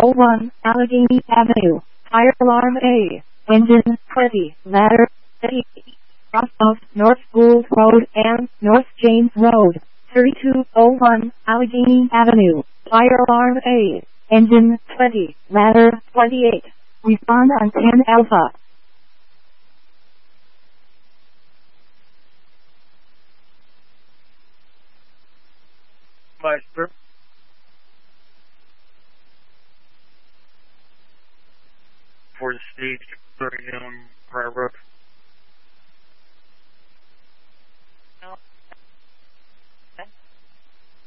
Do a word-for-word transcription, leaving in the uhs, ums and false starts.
oh one, Allegheny Avenue. Fire alarm A. Engine twenty, ladder eight. Cross of North Gould Road and North James Road. thirty-two oh one, Allegheny Avenue. Fire alarm A. Engine twenty, ladder twenty-eight. Respond on ten Alpha. Meister. For the stage, thirty um, Private.